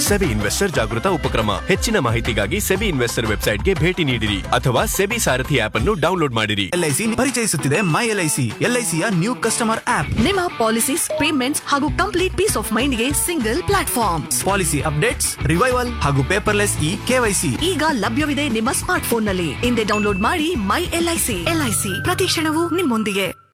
SEBI investor ಜಾಗೃತ ಉಪಕ್ರಮ. ಹೆಚ್ಚಿನ ಮಾಹಿತಿಗಾಗಿ ಸೆಬಿ ಇನ್ವೆಸ್ಟರ್ ವೆಬ್ಸೈಟ್ಗೆ ಭೇಟಿ ನೀಡಿರಿ ಅಥವಾ ಸೆಬಿ ಸಾರಥಿ ಆಪ್ ಅನ್ನು ಡೌನ್ಲೋಡ್ ಮಾಡಿರಿ. LIC ಪರಿಚಯಿಸುತ್ತಿದೆ ಮೈ LIC, LICಯ ನ್ಯೂ ಕಸ್ಟಮರ್ ಆಪ್. ನಿಮ್ಮ ಪಾಲಿಸೀಸ್, ಪೇಮೆಂಟ್ಸ್ ಹಾಗೂ complete piece of ಮೈಂಡ್ಗೆ single platform. Policy updates, revival ಹಾಗೂ ಪೇಪರ್ಲೆಸ್ KYC ಈಗ ಲಭ್ಯವಿದೆ ನಿಮ್ಮ ಸ್ಮಾರ್ಟ್ ಫೋನ್ ನಲ್ಲಿ. ಹಿಂದೆ ಡೌನ್ಲೋಡ್ ಮಾಡಿ ಮೈ LIC. LIC ಪ್ರತಿ ಕ್ಷಣವೂ ನಿಮ್ಮೊಂದಿಗೆ.